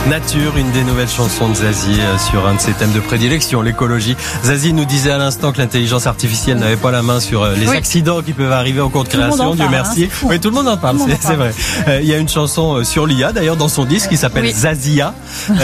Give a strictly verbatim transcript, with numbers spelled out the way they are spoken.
Nature, une des nouvelles chansons de Zazie sur un de ses thèmes de prédilection, l'écologie. Zazie nous disait à l'instant que l'intelligence artificielle n'avait pas la main sur les oui. accidents qui peuvent arriver en cours de création, Dieu merci. Hein, oui, tout le monde en parle, c'est, c'est vrai. Il y a une chanson sur l'I A d'ailleurs dans son disque qui s'appelle oui. Zazia.